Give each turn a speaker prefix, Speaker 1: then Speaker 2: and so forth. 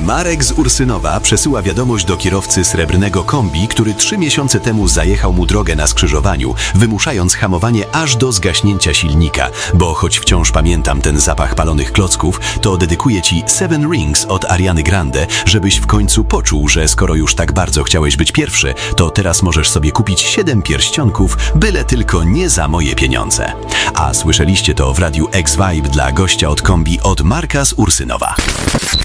Speaker 1: Marek z Ursynowa przesyła wiadomość do kierowcy srebrnego kombi, który 3 miesiące temu zajechał mu drogę na skrzyżowaniu, wymuszając hamowanie aż do zgaśnięcia silnika. Bo choć wciąż pamiętam ten zapach palonych klocków, to dedykuję Ci Seven Rings od Ariany Grande, żebyś w końcu poczuł, że skoro już tak bardzo chciałeś być pierwszy, to teraz możesz sobie kupić 7 pierścionków, byle tylko nie za moje pieniądze. A słyszeliście to w Radiu X Vibe dla gościa od kombi od Marka z Ursynowa.